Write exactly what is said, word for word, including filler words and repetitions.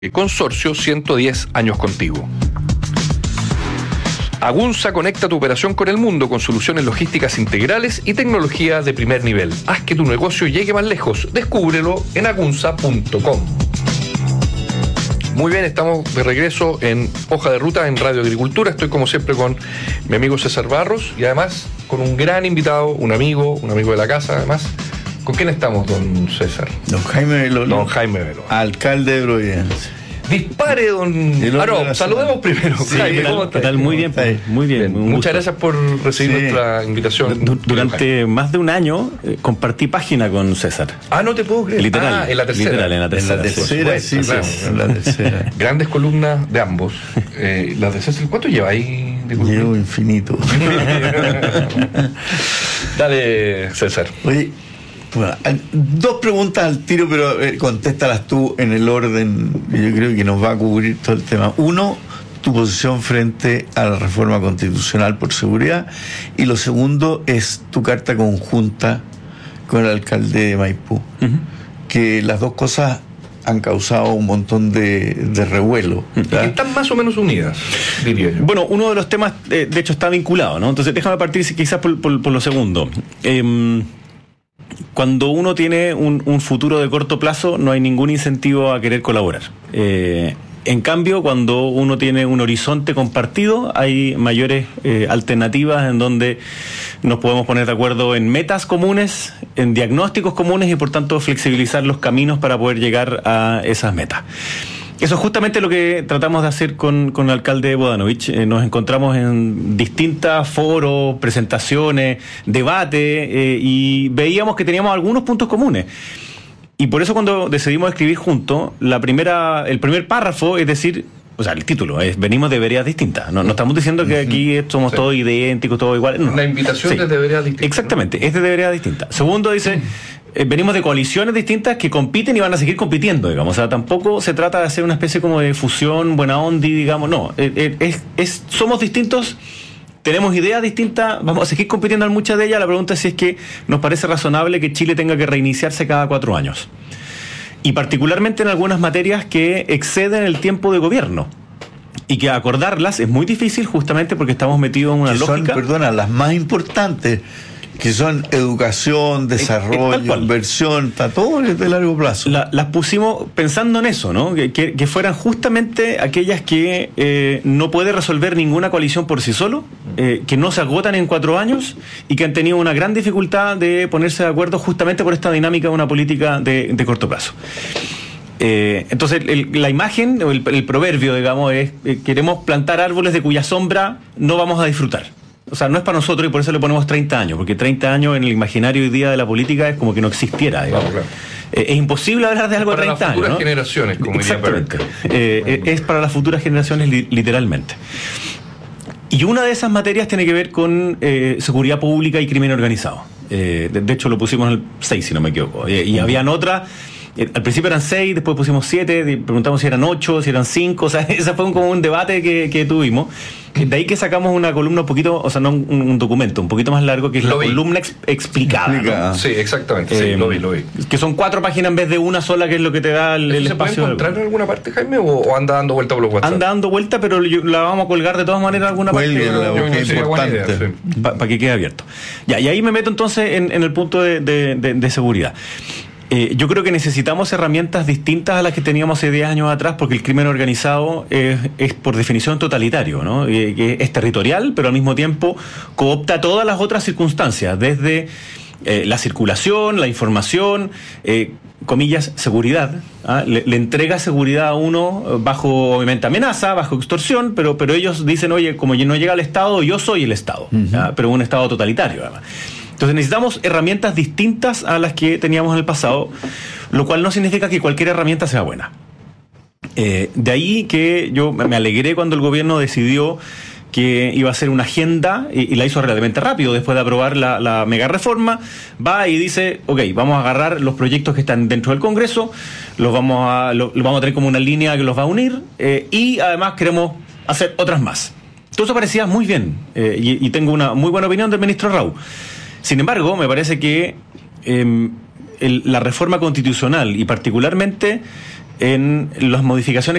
Consorcio, ciento diez años contigo. Agunza conecta tu operación con el mundo con soluciones logísticas integrales y tecnología de primer nivel. Haz que tu negocio llegue más lejos. Descúbrelo en agunza punto com. Muy bien, estamos de regreso en Hoja de Ruta en Radio Agricultura. Estoy como siempre con mi amigo César Barros y además con un gran invitado, un amigo, un amigo de la casa además. ¿Con quién estamos, don César? Don Jaime Belolín. Don Jaime Belolín. Alcalde de Providencia. Dispare, don... Ah, no, saludemos primero. Sí, Jaime, ¿cómo está? ¿Qué tal? Muy bien, pues, muy bien. bien. Muchas gracias por recibir sí. nuestra invitación. Du- durante más de un año eh, compartí página con César. Ah, no te puedo creer. Literal. Ah, en la tercera. Literal, en la tercera. En la tercera, sí, sí, claro. sí, en la tercera. Grandes columnas de ambos. Eh, las de César, ¿cuánto lleva ahí de columna? Llevo infinito. Dale, César. Oye, bueno, dos preguntas al tiro, pero eh, contéstalas tú en el orden que yo creo que nos va a cubrir todo el tema. Uno, tu posición frente a la reforma constitucional por seguridad, y lo segundo es tu carta conjunta con el alcalde de Maipú, uh-huh. que las dos cosas han causado un montón de, de revuelo. ¿verdad? Están más o menos unidas, diría yo. Bueno, uno de los temas, eh, de hecho, está vinculado, ¿no? Entonces, déjame partir quizás por, por, por lo segundo. Eh, Cuando uno tiene un, un futuro de corto plazo, no hay ningún incentivo a querer colaborar. Eh, en cambio, cuando uno tiene un horizonte compartido, hay mayores eh, alternativas en donde nos podemos poner de acuerdo en metas comunes, en diagnósticos comunes y, por tanto, flexibilizar los caminos para poder llegar a esas metas. Eso es justamente lo que tratamos de hacer con, con el alcalde Bodanovich. Eh, nos encontramos en distintos foros, presentaciones, debates, eh, y veíamos que teníamos algunos puntos comunes. Y por eso cuando decidimos escribir juntos, la primera, el primer párrafo es decir, o sea, el título es venimos de veredas distintas. No, no estamos diciendo que aquí somos sí. todos idénticos, todos iguales. No. La invitación sí. desde veredas distintas. Exactamente, ¿no? Es de veredas distintas. Segundo dice... Mm. Eh, venimos de coaliciones distintas que compiten y van a seguir compitiendo, digamos. O sea, tampoco se trata de hacer una especie como de fusión, buena onda, digamos. No, eh, eh, es, es, somos distintos, tenemos ideas distintas, vamos a seguir compitiendo en muchas de ellas. La pregunta es si es que nos parece razonable que Chile tenga que reiniciarse cada cuatro años. Y particularmente en algunas materias que exceden el tiempo de gobierno. Y que acordarlas es muy difícil justamente porque estamos metidos en una que lógica... Son, perdona, las más importantes... que son educación, desarrollo, inversión, está todo de largo plazo. La, las pusimos pensando en eso, ¿no? Que, que, que fueran justamente aquellas que eh, no puede resolver ninguna coalición por sí solo, eh, que no se agotan en cuatro años y que han tenido una gran dificultad de ponerse de acuerdo justamente por esta dinámica de una política de, de corto plazo. Eh, entonces, el, la imagen, el, el proverbio, digamos, es eh, queremos plantar árboles de cuya sombra no vamos a disfrutar. O sea, no es para nosotros y por eso le ponemos treinta años, porque treinta años en el imaginario hoy día de la política es como que no existiera, digamos. Claro, claro. Eh, es imposible hablar de algo de treinta años, ¿no? Para las futuras generaciones, como exactamente. Eh, eh, es para las futuras generaciones li- literalmente. Y una de esas materias tiene que ver con eh, seguridad pública y crimen organizado. Eh, de, de hecho, lo pusimos en el seis, si no me equivoco. Eh, y habían otras... Al principio eran seis, después pusimos siete, preguntamos si eran ocho, si eran cinco, o sea, ese fue un, como un debate que, que tuvimos. De ahí que sacamos una columna un poquito, o sea, no un, un documento, un poquito más largo, que es lo la vi. columna ex, explicada. ¿no? Sí, exactamente, sí, eh, lo vi, lo vi. Que son cuatro páginas en vez de una sola, que es lo que te da el, el ¿Se espacio. ¿Se puede encontrar en alguna parte, Jaime, o, o anda dando vuelta por los WhatsApp? Anda dando vuelta, pero yo, la vamos a colgar de todas maneras en alguna parte. La yo, es importante. Idea, sí. Para pa que quede abierto. Ya, y ahí me meto entonces en, en el punto de, de, de, de seguridad. Eh, yo creo que necesitamos herramientas distintas a las que teníamos hace diez años atrás, porque el crimen organizado es, es por definición totalitario, ¿no? Eh, que es territorial, pero al mismo tiempo coopta todas las otras circunstancias, desde eh, la circulación, la información, eh, comillas, seguridad. ¿ah? Le, le entrega seguridad a uno bajo, obviamente, amenaza, bajo extorsión, pero, pero ellos dicen, oye, como no llega al Estado, yo soy el Estado, uh-huh. pero un Estado totalitario, además. Entonces necesitamos herramientas distintas a las que teníamos en el pasado, lo cual no significa que cualquier herramienta sea buena. Eh, de ahí que yo me alegré cuando el gobierno decidió que iba a hacer una agenda y, y la hizo relativamente rápido después de aprobar la, la mega reforma. Va y dice, ok, vamos a agarrar los proyectos que están dentro del Congreso, los vamos a, lo, lo vamos a tener como una línea que los va a unir eh, y además queremos hacer otras más. Todo eso parecía muy bien eh, y, y tengo una muy buena opinión del ministro Rau. Sin embargo, me parece que eh, el, la reforma constitucional y particularmente en las modificaciones